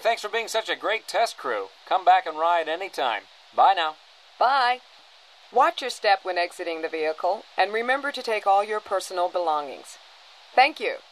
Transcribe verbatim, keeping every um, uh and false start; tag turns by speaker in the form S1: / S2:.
S1: thanks for being such a great test crew. Come back and ride anytime. Bye now.
S2: Bye. Watch your step when exiting the vehicle, and remember to take all your personal belongings. Thank you.